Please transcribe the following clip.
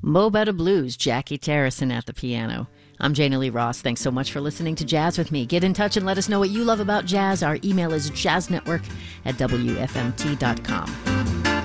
Mo Better Blues, Jackie Terrison at the piano. I'm Jana Lee Ross. Thanks so much for listening to Jazz with me. Get in touch and let us know what you love about jazz. Our email is jazznetwork@wfmt.com.